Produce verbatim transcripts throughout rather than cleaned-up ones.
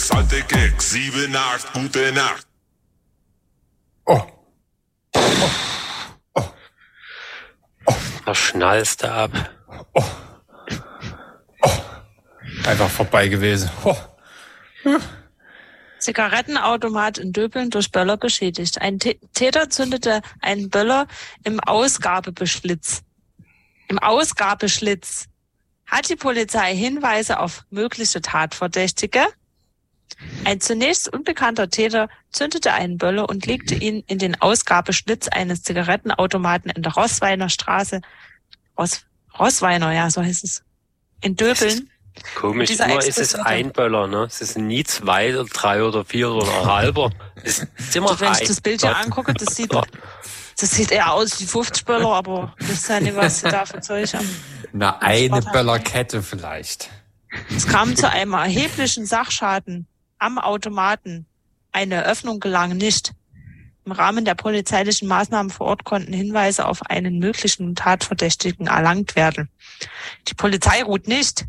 sechs, alte Keks, sieben, acht, gute Nacht. Oh. Oh. Oh. Oh. Da schnallst du ab. Oh. Oh. Einfach vorbei gewesen. Oh. Hm. Zigarettenautomat in Döbeln durch Böller beschädigt. Ein T- Täter zündete einen Böller im Ausgabeschlitz. Im Ausgabeschlitz. Hat die Polizei Hinweise auf mögliche Tatverdächtige? Ein zunächst unbekannter Täter zündete einen Böller und legte ihn in den Ausgabeschlitz eines Zigarettenautomaten in der Rossweiner Straße. Ross, Rossweiner, ja, so heißt es. In Döbeln. Komisch, immer ist es ein Böller, ne? Es sind nie zwei oder drei oder vier oder ein halber. Es ist immer und wenn ein. ich das Bild hier angucke, das sieht, das sieht eher aus wie fünfzig Böller, aber ich weiß ja nicht, was sie da für Zeug haben. Na, eine Böllerkette vielleicht. Es kam zu einem erheblichen Sachschaden am Automaten. Eine Öffnung gelang nicht. Im Rahmen der polizeilichen Maßnahmen vor Ort konnten Hinweise auf einen möglichen Tatverdächtigen erlangt werden. Die Polizei ruht nicht.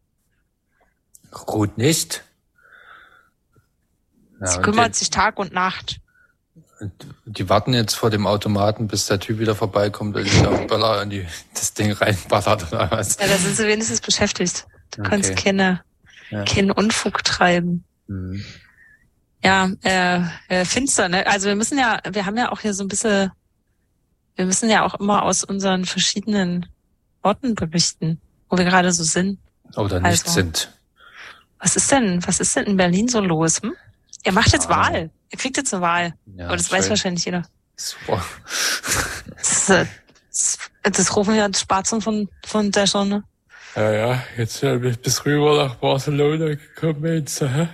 Ruht nicht? Ja, Sie kümmert die, sich Tag und Nacht. Die warten jetzt vor dem Automaten, bis der Typ wieder vorbeikommt und der Böller in die, das Ding reinballert oder was. Ja, da sind sie wenigstens beschäftigt. Du okay. kannst keine, ja. keinen Unfug treiben. Mhm. Ja, äh, äh, finster, ne? Also wir müssen ja, wir haben ja auch hier so ein bisschen, wir müssen ja auch immer aus unseren verschiedenen Orten berichten, wo wir gerade so sind. Oder nicht also, sind. Was ist denn, was ist denn in Berlin so los? Hm? Ihr macht jetzt ah. Wahl. Ihr kriegt jetzt eine Wahl. Ja, aber das schön. Weiß wahrscheinlich jeder. Super. Das, das, das rufen ja die Spatzen von, von der Sonne. Ja, ja, jetzt bin ich bis rüber nach Barcelona gekommen jetzt, hä?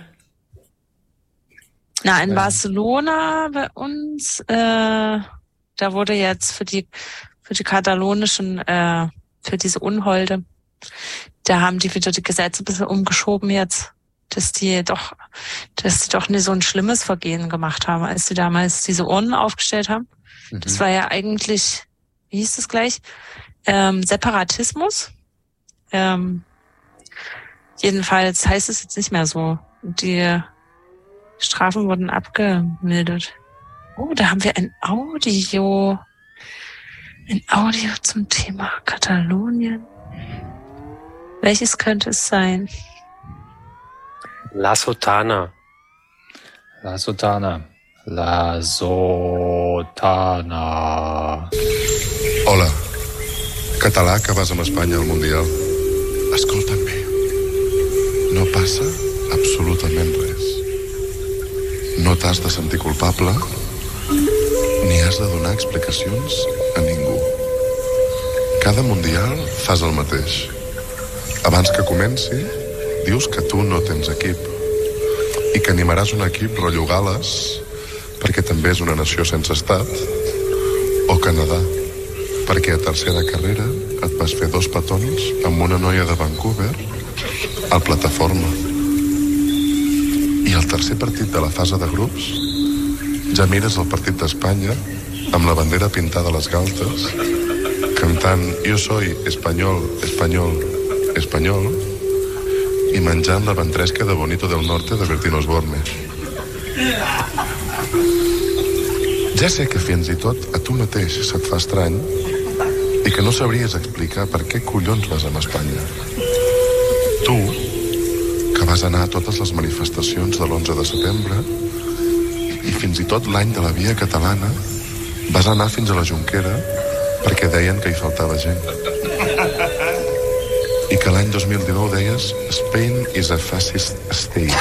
Na, in ja. Barcelona bei uns, äh, da wurde jetzt für die, für die katalonischen, äh, für diese Unholde, da haben die wieder die Gesetze ein bisschen umgeschoben jetzt, dass die doch, dass die doch nicht so ein schlimmes Vergehen gemacht haben, als die damals diese Urnen aufgestellt haben. Mhm. Das war ja eigentlich, wie hieß das gleich? Ähm, Separatismus. Ähm, jedenfalls heißt es jetzt nicht mehr so. Die Strafen wurden abgemildert. Oh, da haben wir ein Audio. Ein Audio zum Thema Katalonien. Welches könnte es sein? La Sotana. La Sotana. La Sotana. Hola. Català que vas amb Espanya al Mundial. Escolta'm bé. No passa absolutament res. No t'has de sentir culpable ni has de donar explicacions a ningú. Cada Mundial fas el mateix. Abans que comenci, dius que tu no tens equip i que animaràs un equip rotllo Gal·les perquè també és una nació sense estat, o Canadà perquè a tercera carrera et vas fer dos petons amb una noia de Vancouver al plataforma. I al tercer partit de la fase de grups ja mires el partit d'Espanya amb la bandera pintada a les galtes cantant Yo soy español, español, espanyol i menjant la ventresca de Bonito del Norte de Bertín Osborne. Ja sé que fins i tot a tu mateix se't fa estrany i que no sabries explicar per què collons vas amb Espanya. Tu, que vas anar a totes les manifestacions de l'onze de setembre i fins i tot l'any de la Via Catalana vas anar fins a la Jonquera perquè deien que hi faltava gent. I que l'any dos mil dinou deies Spain is a fascist state.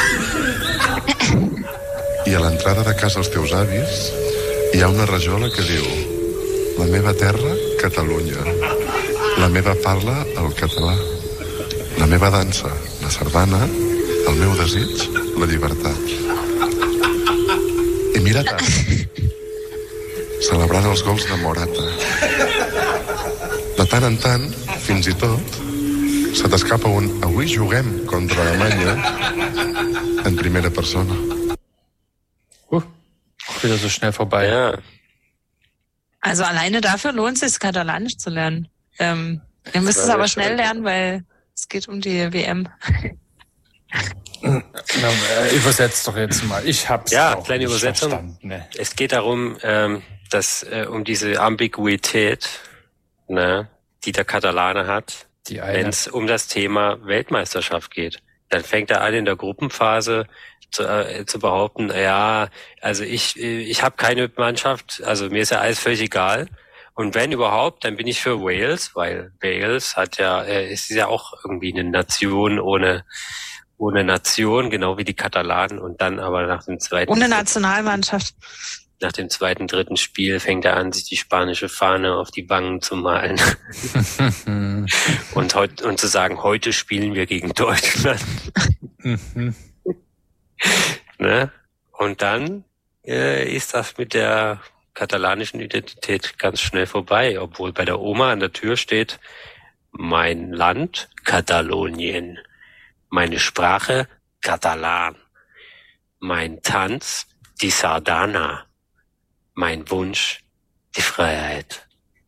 I a l'entrada de casa dels teus avis hi ha una rajola que diu la meva terra, Catalunya. La meva parla, el català. La meva dansa, la sardana. El meu desig, la llibertat. I mira't ara, celebrant els gols de Morata. De tant en tant, fins i tot, se t'escapa un avui juguem contra Alemanya en primera persona. Uh, wieder so schnell vorbei. Ja. Also alleine dafür lohnt es sich, Katalanisch zu lernen. Ähm, ihr müsst es aber schnell lernen, weil es geht um die W M. Na, übersetzt doch jetzt mal. Ich hab's Ja, auch kleine nicht Übersetzung. verstanden. Ne? Es geht darum, ähm, dass äh, um diese Ambiguität, ne, die der Katalane hat, Die eine. wenn es um das Thema Weltmeisterschaft geht. Dann fängt er an in der Gruppenphase zu, äh, zu behaupten, ja, also ich ich habe keine Mannschaft, also mir ist ja alles völlig egal. Und wenn überhaupt, dann bin ich für Wales, weil Wales hat ja, äh, ist ja auch irgendwie eine Nation ohne ohne Nation, genau wie die Katalanen. Und dann aber nach dem zweiten Ohne Nationalmannschaft. nach dem zweiten, dritten Spiel fängt er an, sich die spanische Fahne auf die Wangen zu malen und heut, und zu sagen, heute spielen wir gegen Deutschland. Ne? Und dann äh, ist das mit der katalanischen Identität ganz schnell vorbei, obwohl bei der Oma an der Tür steht, mein Land, Katalonien, meine Sprache, Katalan, mein Tanz, die Sardana, mein Wunsch, die Freiheit.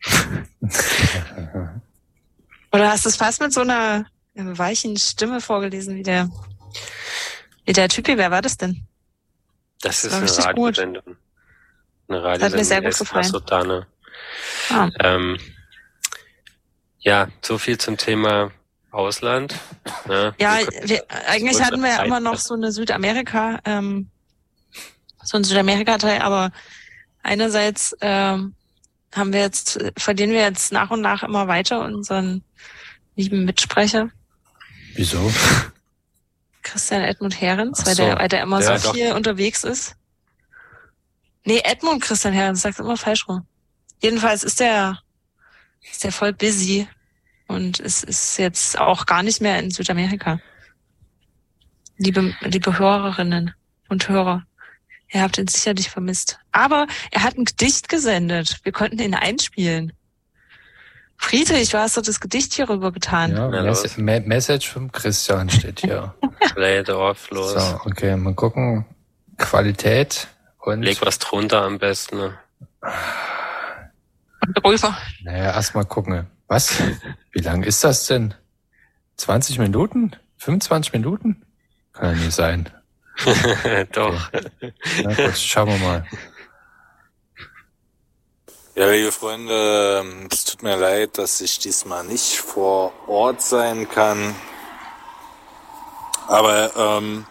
Oder hast du es fast mit so einer weichen Stimme vorgelesen, wie der, wie der Typ, wer war das denn? Das, Das ist war eine richtig gut. Radiosendung. Eine Das hat mir sehr Radiosendung, gut gefallen. Espressotane. Ah. Ähm, ja, so viel zum Thema Ausland. Ne? Ja, Wir können- wir, eigentlich hatten wir ja immer noch so eine Südamerika, ähm, so ein Südamerika-Teil, aber einerseits ähm, haben wir jetzt, verlieren wir jetzt nach und nach immer weiter unseren lieben Mitsprecher, Wieso? Christian Edmund Herrens, Ach weil so. der, weil der immer Ja, so doch. viel unterwegs ist. Nee, Edmund Christian Herrens, sagt immer falsch rum. Jedenfalls ist der, ist der voll busy und es ist jetzt auch gar nicht mehr in Südamerika. Liebe, liebe Hörerinnen und Hörer, ihr habt ihn sicherlich vermisst. Aber er hat ein Gedicht gesendet. Wir konnten ihn einspielen. Friedrich, du hast doch das Gedicht hier rüber getan. Ja, Na, Mes los. Me Message vom Christian steht hier. Play it off, los. So, okay, mal gucken. Qualität und... Leg was drunter am besten. Ne? Und Rulfer. Naja, erst mal gucken. Was? Wie lang ist das denn? zwanzig Minuten? fünfundzwanzig Minuten? Kann ja nicht sein. Doch. Na gut, schauen wir mal. Ja, liebe Freunde, es tut mir leid, dass ich diesmal nicht vor Ort sein kann. Aber ähm,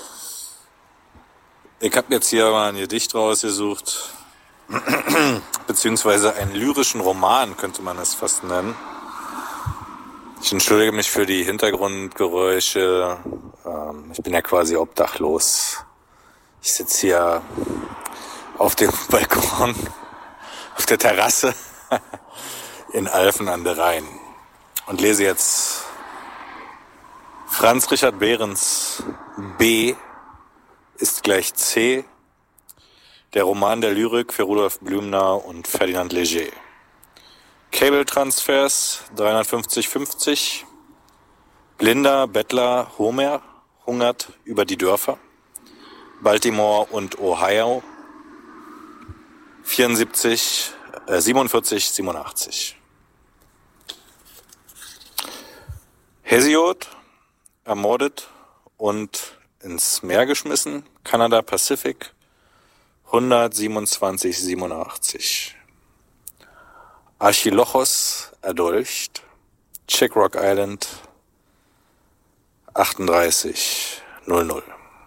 ich habe jetzt hier mal ein Gedicht rausgesucht, beziehungsweise einen lyrischen Roman, könnte man es fast nennen. Ich entschuldige mich für die Hintergrundgeräusche. Ähm, ich bin ja quasi obdachlos. Ich sitze hier auf dem Balkon, auf der Terrasse in Alphen an der Rhein und lese jetzt Franz Richard Behrens B ist gleich C, der Roman der Lyrik für Rudolf Blümner und Ferdinand Léger. Cable-Transfers dreihundertfünfzig fünfzig, blinder Bettler Homer hungert über die Dörfer, Baltimore und Ohio, vierundsiebzig, äh, siebenundvierzig, siebenundachtzig. Hesiod ermordet und ins Meer geschmissen, Kanada Pacific, hundertsiebenundzwanzig, siebenundachtzig. Archilochos erdolcht, Czech Rock Island, achtunddreißig, null null.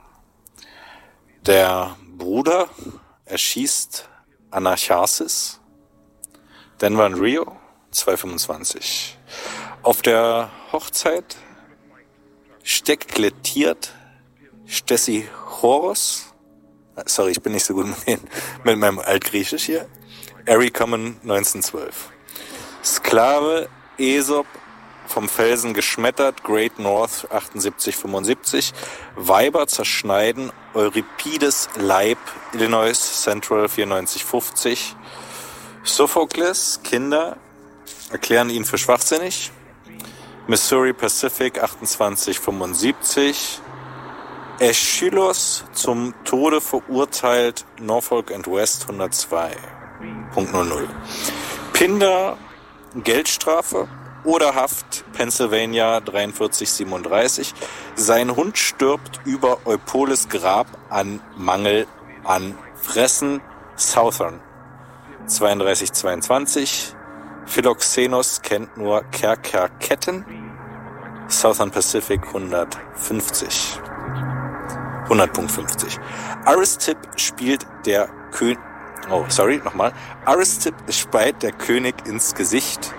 Der Bruder erschießt Anacharsis, Denver und Rio, zweihundertfünfundzwanzig. Auf der Hochzeit steklettiert Stesichoros, sorry, ich bin nicht so gut mit, den, mit meinem Altgriechisch hier, Erie Common neunzehnhundertzwölf. Sklave Aesop vom Felsen geschmettert, Great North achtundsiebzig fünfundsiebzig. Weiber zerschneiden, Euripides Leib, Illinois Central vierundneunzig fünfzig. Sophokles, Kinder erklären ihn für schwachsinnig. Missouri Pacific achtundzwanzig fünfundsiebzig. Aeschylus zum Tode verurteilt, Norfolk and West hundertzwei Punkt null null. Pindar, Geldstrafe, oder Haft, Pennsylvania dreiundvierzig siebenunddreißig. Sein Hund stirbt über Eupoles Grab an Mangel an Fressen. Southern zweiunddreißig zweiundzwanzig. Philoxenos kennt nur Kerkerketten. Southern Pacific hundertfünfzig. hundert Punkt fünfzig. Aristipp spielt der König... Oh, sorry, nochmal. Aristipp speit der König ins Gesicht.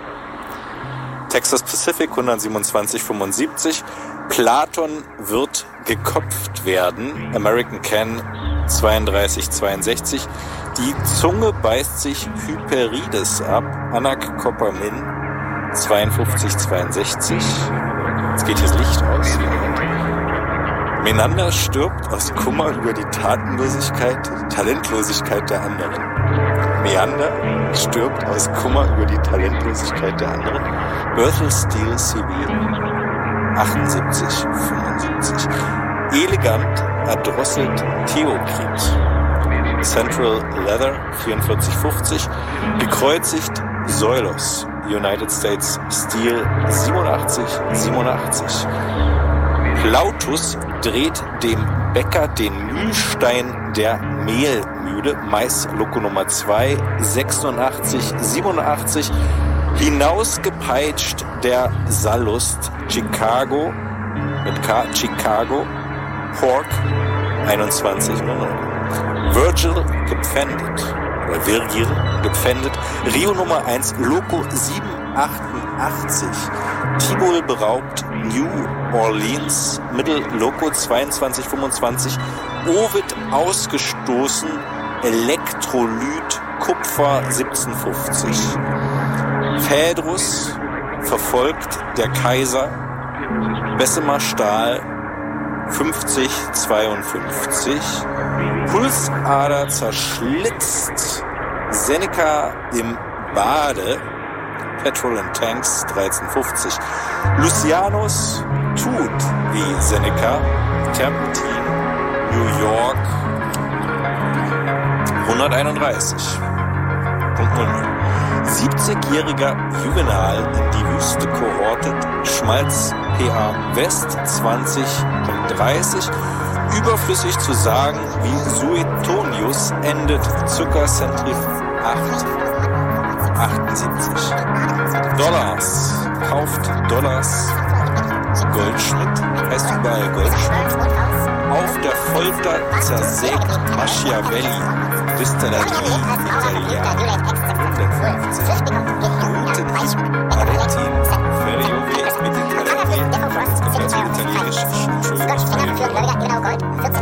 Texas Pacific hundertsiebenundzwanzig fünfundsiebzig. Platon wird geköpft werden. American Can zweiunddreißig zweiundsechzig. Die Zunge beißt sich Hyperides ab. Anakopamin zweiundfünfzig zweiundsechzig. Jetzt geht hier das Licht aus. Menander stirbt aus Kummer über die Tatenlosigkeit, Talentlosigkeit der anderen. Meander stirbt aus Kummer über die Talentlosigkeit der anderen. Berthold Steele C B achtundsiebzig fünfundsiebzig. Elegant erdrosselt Theokrit. Central Leather vierundvierzig fünfzig. Gekreuzigt Soilos. United States Steel siebenundachtzig siebenundachtzig. Plautus dreht dem Bäcker den Mühlstein der Mehlmühle, Maisloko Nummer zwei, sechsundachtzig siebenundachtzig. Hinausgepeitscht der Sallust, Chicago, mit K, Chicago, Pork, einundzwanzig null null. Virgil gepfändet, oder Virgil gepfändet, Rio Nummer eins, Loco siebenhundertachtundachtzig. Tibol beraubt, New Orleans, Mittel Loco zweiundzwanzig fünfundzwanzig. Ovid ausgestoßen, Elektrolyt, Kupfer siebzehnhundertfünfzig. Phaedrus verfolgt der Kaiser, Bessemer Stahl fünfzig zweiundfünfzig. Pulsader zerschlitzt, Seneca im Bade, Petrol and Tanks dreizehn fünfzig. Lucianus tut wie Seneca, Terpentin, New York hunderteinunddreißig. siebzigjähriger Juvenal in die Wüste kohortet, Schmalz P A West zwanzig dreißig. Überflüssig zu sagen, wie Suetonius endet Zuckercentrif acht achtundsiebzig. Dollars, kauft Dollars. Goldschmidt, heißt überall Goldschmidt. Auf der Folter zersägt Machiavelli, Distillerie Italiana, hundertfünfzig. Route di Aretin, Ferrovie, Mediterranee, italienisch, Entschuldigung,